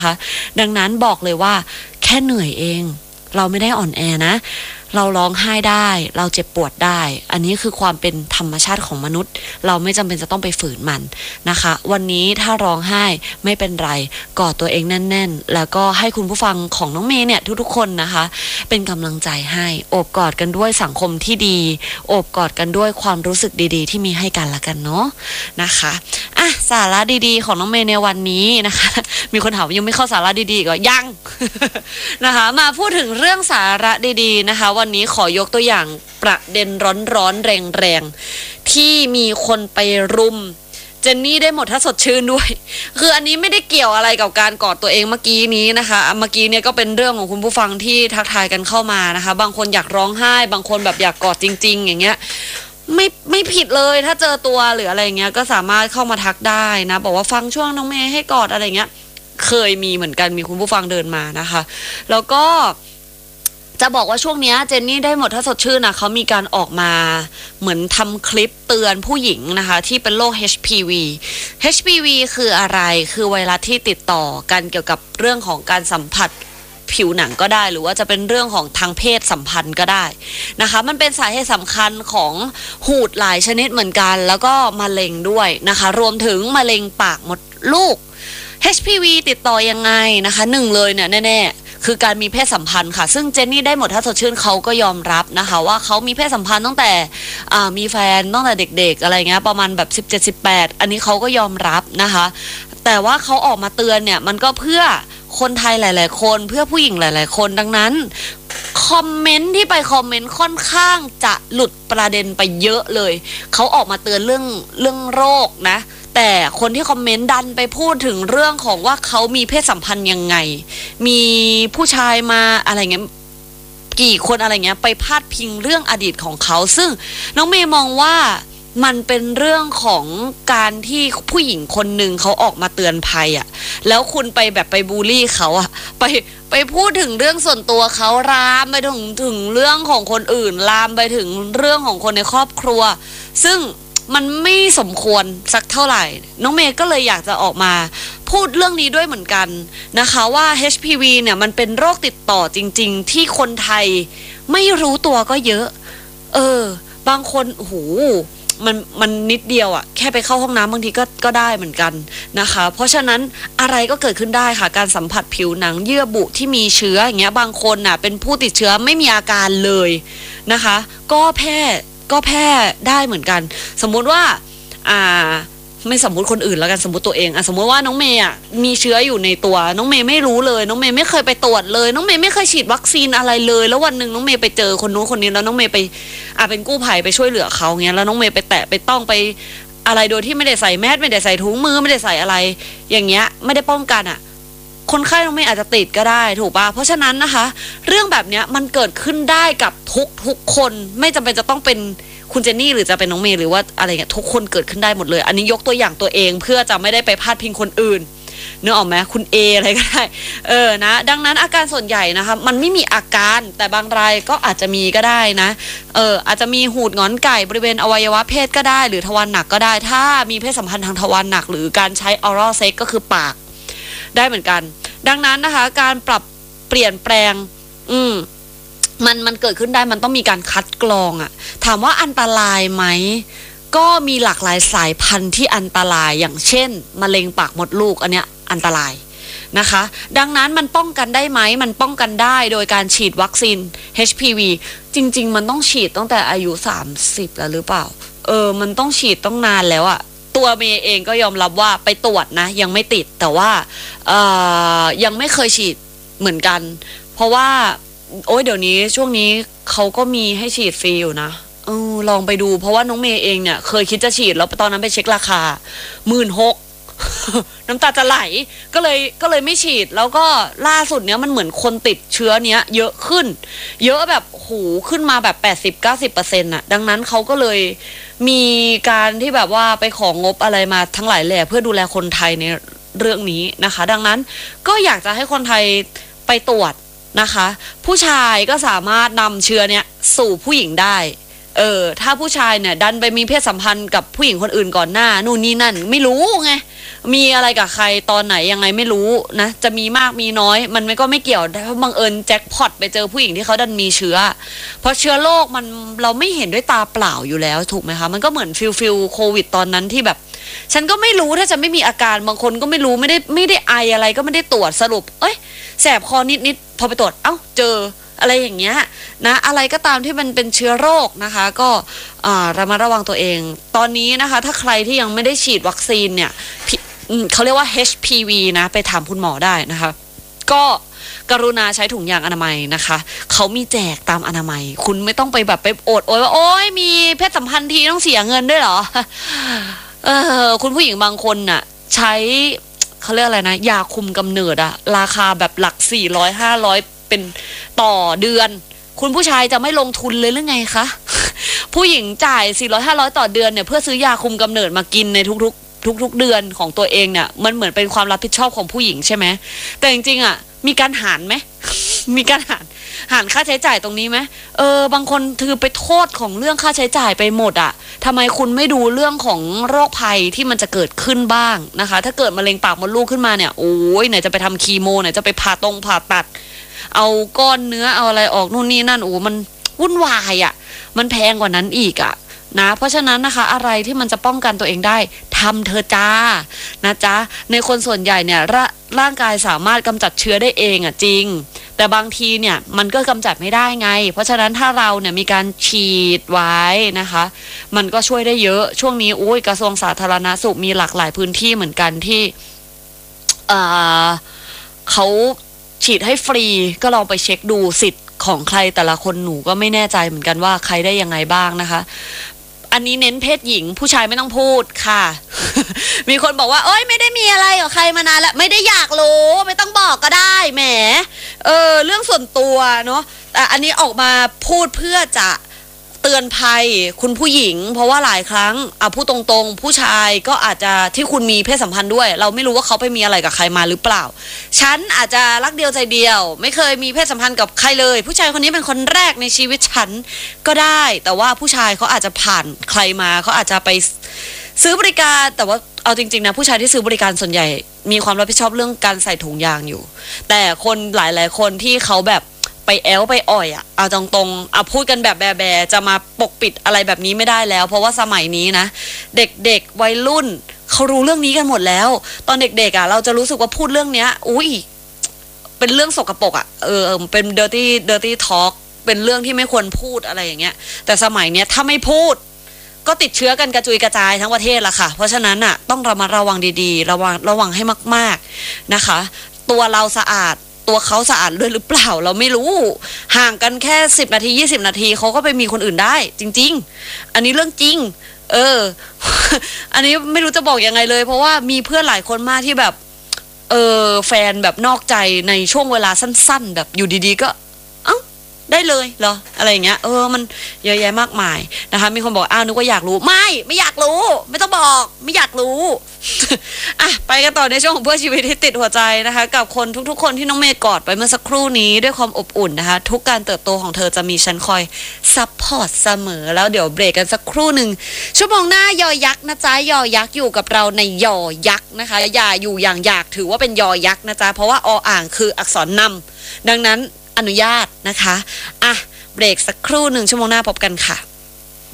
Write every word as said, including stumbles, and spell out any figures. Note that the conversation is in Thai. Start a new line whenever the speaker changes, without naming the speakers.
คะดังนั้นบอกเลยว่าแค่เหนื่อยเองเราไม่ได้อ่อนแอนะเราร้องไห้ได้เราเจ็บปวดได้อันนี้คือความเป็นธรรมชาติของมนุษย์เราไม่จำเป็นจะต้องไปฝืนมันนะคะวันนี้ถ้าร้องไห้ไม่เป็นไรกอดตัวเองแน่นๆแล้วก็ให้คุณผู้ฟังของน้องเมย์เนี่ยทุกๆคนนะคะเป็นกำลังใจให้โอบกอดกันด้วยสังคมที่ดีโอบกอดกันด้วยความรู้สึกดีๆที่มีให้กันละกันเนาะนะคะอ่ะสาระดีๆของน้องเมย์ในวันนี้นะคะมีคนถามว่ายังไม่เข้าสาระดีๆก็ยัง นะคะมาพูดถึงเรื่องสาระดีๆนะคะวันนี้ขอยกตัวอย่างประเด็นร้อนๆแรงๆที่มีคนไปรุมเจนนี่ได้หมดถ้าสดชื่นด้วยคืออันนี้ไม่ได้เกี่ยวอะไรกับการกอดตัวเองเมื่อกี้นี้นะคะเมื่อกี้เนี่ยก็เป็นเรื่องของคุณผู้ฟังที่ทักทายกันเข้ามานะคะบางคนอยากร้องไห้บางคนแบบอยากกอดจริงๆอย่างเงี้ยไม่ไม่ผิดเลยถ้าเจอตัวหรืออะไรเงี้ยก็สามารถเข้ามาทักได้นะบอกว่าฟังช่วงน้องเมย์ให้กอดอะไรเงี้ยเคยมีเหมือนกันมีคุณผู้ฟังเดินมานะคะแล้วก็จะบอกว่าช่วงนี้เจนนี่ได้หมดถ้าสดชื่นนะเขามีการออกมาเหมือนทำคลิปเตือนผู้หญิงนะคะที่เป็นโรค เอช พี วี เอช พี วี คืออะไรคือไวรัสที่ติดต่อกันเกี่ยวกับเรื่องของการสัมผัสผิวหนังก็ได้หรือว่าจะเป็นเรื่องของทางเพศสัมพันธ์ก็ได้นะคะมันเป็นสาเหตุสำคัญของหูดหลายชนิดเหมือนกันแล้วก็มะเร็งด้วยนะคะรวมถึงมะเร็งปากมดลูก เอช พี วี ติดต่อยังไงนะคะหนึ่งเลยเนี่ยแน่ๆคือการมีเพศสัมพันธ์ค่ะซึ่งเจนนี่ได้หมดถ้าสดชื่นเขาก็ยอมรับนะคะว่าเขามีเพศสัมพันธ์ตั้งแต่มีแฟนตั้งแต่เด็กๆอะไรเงี้ยประมาณแบบสิบเจ็ด สิบแปดอันนี้เขาก็ยอมรับนะคะแต่ว่าเขาออกมาเตือนเนี่ยมันก็เพื่อคนไทยหลายๆคนเพื่อผู้หญิงหลายๆคนดังนั้นคอมเมนต์ที่ไปคอมเมนต์ค่อนข้างจะหลุดประเด็นไปเยอะเลยเขาออกมาเตือนเรื่องเรื่องโรคนะแต่คนที่คอมเมนต์ดันไปพูดถึงเรื่องของว่าเขามีเพศสัมพันธ์ยังไงมีผู้ชายมาอะไรเงี้ยกี่คนอะไรเงี้ยไปพาดพิงเรื่องอดีตของเขาซึ่งน้องเมย์มองว่ามันเป็นเรื่องของการที่ผู้หญิงคนหนึ่งเขาออกมาเตือนภัยอ่ะแล้วคุณไปแบบไปบูลลี่เขาอ่ะไปไปพูดถึงเรื่องส่วนตัวเขาลามไปถึงถึงเรื่องของคนอื่นลามไปถึงเรื่องของคนในครอบครัวซึ่งมันไม่สมควรสักเท่าไหร่น้องเมย์ก็เลยอยากจะออกมาพูดเรื่องนี้ด้วยเหมือนกันนะคะว่า เอช พี วี เนี่ยมันเป็นโรคติดต่อจริงๆที่คนไทยไม่รู้ตัวก็เยอะเออบางคนโอ้โหมันมันนิดเดียวอ่ะแค่ไปเข้าห้องน้ำบางทีก็ก็ได้เหมือนกันนะคะเพราะฉะนั้นอะไรก็เกิดขึ้นได้ค่ะการสัมผัสผิวหนังเยื่อบุที่มีเชื้ออย่างเงี้ยบางคนน่ะเป็นผู้ติดเชื้อไม่มีอาการเลยนะคะก็แพร่ก็แพร่ได้เหมือนกันสมมุติว่าอ่าไม่สมมุติคนอื่นแล้วกันสมมุติตัวเองอ่ะสมมุติว่าน้องเมย์อ่ะมีเชื้ออยู่ในตัวน้องเมย์ไม่รู้เลยน้องเมย์ไม่เคยไปตรวจเลยน้องเมย์ไม่เคยฉีดวัคซีนอะไรเลยแล้ววันนึงน้องเมย์ไปเจอคนนู้นคนนี้แล้วน้องเมย์ไปอ่ะเป็นกู้ภัยไปช่วยเหลือเขาเงี้ยแล้วน้องเมย์ไปแตะไปต้องไปอะไรโดยที่ไม่ได้ใส่แมสไม่ได้ใส่ถุงมือไม่ได้ใส่อะไรอย่างเงี้ยไม่ได้ป้องกันอ่ะคนไข้น้องเมย์อาจจะติดก็ได้ถูกป่ะเพราะฉะนั้นนะคะเรื่องแบบเนี้ยมันเกิดขึ้นได้กับทุกทุกคนไม่จำเป็นจะต้องเป็นคุณเจนนี่หรือจะเป็นน้องเมย์หรือว่าอะไรเงี้ยทุกคนเกิดขึ้นได้หมดเลยอันนี้ยกตัวอย่างตัวเองเพื่อจะไม่ได้ไปพาดพิงคนอื่นนึกออกไหมคุณเออะไรก็ได้เออนะดังนั้นอาการส่วนใหญ่นะคะมันไม่มีอาการแต่บางรายก็อาจจะมีก็ได้นะเอออาจจะมีหูดงอนไก่บริเวณอวัยวะเพศก็ได้หรือทวารหนักก็ได้ถ้ามีเพศสัมพันธ์ทางทวารหนักหรือการใช้ oral sex ก็คือปากได้เหมือนกันดังนั้นนะคะการปรับเปลี่ยนแปลงอืมมันมันเกิดขึ้นได้มันต้องมีการคัดกรองอะถามว่าอันตรายไหมก็มีหลากหลายสายพันธุ์ที่อันตรายอย่างเช่นมะเร็งปากมดลูกอันเนี้ยอันตรายนะคะดังนั้นมันป้องกันได้ไหมมันป้องกันได้โดยการฉีดวัคซีน เอช พี วี จริงๆมันต้องฉีดตั้งแต่อายุสามสิบแล้วหรือเปล่าเออมันต้องฉีดต้องนานแล้วอะตัวเมย์เองก็ยอมรับว่าไปตรวจนะยังไม่ติดแต่ว่าเอ่อยังไม่เคยฉีดเหมือนกันเพราะว่าโอ้ยเดี๋ยวนี้ช่วงนี้เขาก็มีให้ฉีดฟรีอยู่นะเออลองไปดูเพราะว่าน้องเมย์เองเนี่ยเคยคิดจะฉีดแล้วตอนนั้นไปเช็คราคาหมื่นหกน้ำตาจะไหลก็เลยก็เลยไม่ฉีดแล้วก็ล่าสุดเนี้ยมันเหมือนคนติดเชื้อเนี้ยเยอะขึ้นเยอะแบบโหขึ้นมาแบบ แปดสิบถึงเก้าสิบเปอร์เซ็นต์ น่ะดังนั้นเขาก็เลยมีการที่แบบว่าไปของงบอะไรมาทั้งหลายแหล่เพื่อดูแลคนไทยในเรื่องนี้นะคะดังนั้นก็อยากจะให้คนไทยไปตรวจนะคะผู้ชายก็สามารถนำเชื้อเนี้ยสู่ผู้หญิงได้เออถ้าผู้ชายเนี่ยดันไปมีเพศสัมพันธ์กับผู้หญิงคนอื่นก่อนหน้านู่นนี่นั่นไม่รู้ไงมีอะไรกับใครตอนไหนยังไงไม่รู้นะจะมีมากมีน้อยมันไม่ก็ไม่เกี่ยวถ้าบังเอิญแจ็คพอตไปเจอผู้หญิงที่เขาดันมีเชื้อเพราะเชื้อโรคมันเราไม่เห็นด้วยตาเปล่าอยู่แล้วถูกไหมคะมันก็เหมือนฟิลฟิลโควิดตอนนั้นที่แบบฉันก็ไม่รู้ถ้าจะไม่มีอาการบางคนก็ไม่รู้ไม่ได้ไม่ได้ไออะไรก็ไม่ได้ตรวจสรุปเอ้ยแสบคอนิดๆพอไปตรวจเอ้าเจออะไรอย่างเงี้ยนะอะไรก็ตามที่มันเป็นเชื้อโรคนะคะก็ระมัดระวังตัวเองตอนนี้นะคะถ้าใครที่ยังไม่ได้ฉีดวัคซีนเนี่ยเขาเรียกว่า เอช พี วี นะไปถามคุณหมอได้นะคะก็กรุณาใช้ถุงยางอนามัยนะคะเขามีแจกตามอนามัยคุณไม่ต้องไปแบบไปโอดโอยว่าโอ๊ยมีเพศสัมพันธ์ทีต้องเสียเงินด้วยเหรอเออคุณผู้หญิงบางคนน่ะใช้เขาเรียกอะไรนะยาคุมกำเนิดอะราคาแบบหลักสี่ร้อยห้าร้อยเป็นต่อเดือนคุณผู้ชายจะไม่ลงทุนเลยหรือไงคะผู้หญิงจ่ายสี่ร้อยห้าร้อยต่อเดือนเนี่ยเพื่อซื้อยาคุมกำเนิดมากินในทุกๆทุกๆเดือนของตัวเองเนี่ยมันเหมือนเป็นความรับผิดชอบของผู้หญิงใช่ไหมแต่จริงๆอ่ะมีการหารไหม มีการหารหารค่าใช้จ่ายตรงนี้ไหมเออบางคนถือไปโทษของเรื่องค่าใช้จ่ายไปหมดอ่ะทำไมคุณไม่ดูเรื่องของโรคภัยที่มันจะเกิดขึ้นบ้างนะคะถ้าเกิดมะเร็งปากมดลูกขึ้นมาเนี่ยโอ้ยไหนจะไปทำคีโมไหนจะไปผ่าตรงผ่าตัดเอาก้อนเนื้อเอาอะไรออกนู่นนี่นั่นโอ้มันวุ่นวายอ่ะมันแพงกว่านั้นอีกอ่ะนะเพราะฉะนั้นนะคะอะไรที่มันจะป้องกันตัวเองได้ทำเธอจ้านะจ๊ะในคนส่วนใหญ่เนี่ยรร่างกายสามารถกำจัดเชื้อได้เองอ่ะจริงแต่บางทีเนี่ยมันก็กำจัดไม่ได้ไงเพราะฉะนั้นถ้าเราเนี่ยมีการฉีดไว้นะคะมันก็ช่วยได้เยอะช่วงนี้อุ้ยกระทรวงสาธารณสุขมีหลากหลายพื้นที่เหมือนกันที่เอ่อเขาฉีดให้ฟรีก็ลองไปเช็คดูสิทธิ์ของใครแต่ละคนหนูก็ไม่แน่ใจเหมือนกันว่าใครได้ยังไงบ้างนะคะอันนี้เน้นเพศหญิงผู้ชายไม่ต้องพูดค่ะ มีคนบอกว่าเอ้ยไม่ได้มีอะไรกับใครมานานแล้วไม่ได้อยากรู้ไม่ต้องบอกก็ได้แหมเออเรื่องส่วนตัวเนาะแต่อันนี้ออกมาพูดเพื่อจะเตือนภัยคุณผู้หญิงเพราะว่าหลายครั้งอ่ะพูดตรงๆผู้ชายก็อาจจะที่คุณมีเพศสัมพันธ์ด้วยเราไม่รู้ว่าเขาไปมีอะไรกับใครมาหรือเปล่าฉันอาจจะรักเดียวใจเดียวไม่เคยมีเพศสัมพันธ์กับใครเลยผู้ชายคนนี้เป็นคนแรกในชีวิตฉันก็ได้แต่ว่าผู้ชายเขาอาจจะผ่านใครมาเขาอาจจะไปซื้อบริการแต่ว่าเอาจริงๆนะผู้ชายที่ซื้อบริการส่วนใหญ่มีความรับผิดชอบเรื่องการใส่ถุงยางอยู่แต่คนหลายๆคนที่เขาแบบไปแอลไปอ่อยอ่ะเอาตรงๆเอาพูดกันแบบแบๆจะมาปกปิดอะไรแบบนี้ไม่ได้แล้วเพราะว่าสมัยนี้นะเด็กๆวัยรุ่นเขารู้เรื่องนี้กันหมดแล้วตอนเด็กๆอ่ะเราจะรู้สึกว่าพูดเรื่องเนี้ยอุ้ยเป็นเรื่องสกปรกอ่ะเออเป็น dirty dirty talk เป็นเรื่องที่ไม่ควรพูดอะไรอย่างเงี้ยแต่สมัยเนี้ยถ้าไม่พูดก็ติดเชื้อกันกระจุยกระจายทั้งประเทศละค่ะเพราะฉะนั้นอ่ะต้องระมัดระวังดีๆระวังระวังให้มากๆนะคะตัวเราสะอาดตัวเขาสะอาดด้วยหรือเปล่าเราไม่รู้ห่างกันแค่สิบนาทียี่สิบนาทีเขาก็ไปมีคนอื่นได้จริงๆอันนี้เรื่องจริงเออ อันนี้ไม่รู้จะบอกยังไงเลยเพราะว่ามีเพื่อนหลายคนมากที่แบบเออแฟนแบบนอกใจในช่วงเวลาสั้นๆแบบอยู่ดีๆก็เอ้าได้เลยเหรออะไรอย่างเงี้ยเออมันเยอะแยะมากมายนะคะมีคนบอกอ้าวนึกว่าอยากรู้ไม่ไม่อยากรู้ไม่ต้องบอกไม่อยากรู้ อ่ะไปกันต่อในช่วงของเพื่อชีวิตที่ติดหัวใจนะคะกับคนทุกๆคนที่น้องเมย์กอดไปเมื่อสักครู่นี้ด้วยความอบอุ่นนะคะทุกการเติบโตของเธอจะมีฉันคอยซัพพอร์ตเสมอแล้วเดี๋ยวเบรกกันสักครู่หนึ่งชั่วโมงหน้ายอยักษ์นะจ๊ะยอยักษ์อยู่กับเราในยอยักษ์นะคะอย่าอยู่อย่างอยากถือว่าเป็นยอยักษ์นะจ๊ะเพราะว่าออ่างคืออักษรนำดังนั้นอนุญาตนะคะอ่ะเบรกสักครู่หนึ่งชั่วโมงหน้าพบกันค่ะ